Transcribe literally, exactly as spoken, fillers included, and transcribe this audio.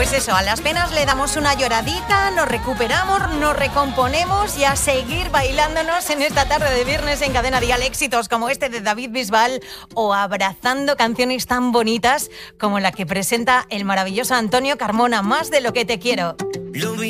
Pues eso, a las penas le damos una lloradita, nos recuperamos, nos recomponemos y a seguir bailándonos en esta tarde de viernes en Cadena Dial, éxitos como este de David Bisbal o abrazando canciones tan bonitas como la que presenta el maravilloso Antonio Carmona, Más de lo que te quiero.